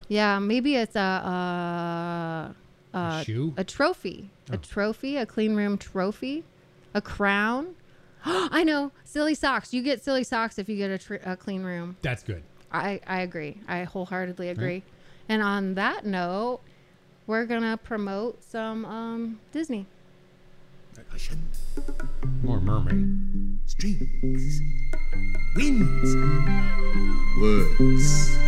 Yeah, maybe it's shoe? a trophy, a clean room trophy, a crown. I know, silly socks. You get silly socks if you get a clean room. That's good. I agree. I wholeheartedly agree. Right. And on that note, we're gonna promote some Disney. More mermaid. Strings. Winds. Words.